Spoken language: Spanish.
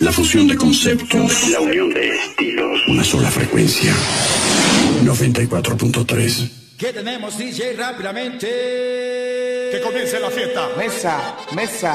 La fusión de conceptos. La unión de estilos. Una sola frecuencia. 94.3. ¿Qué tenemos, DJ? Rápidamente. Que comience la fiesta. Mesa, mesa.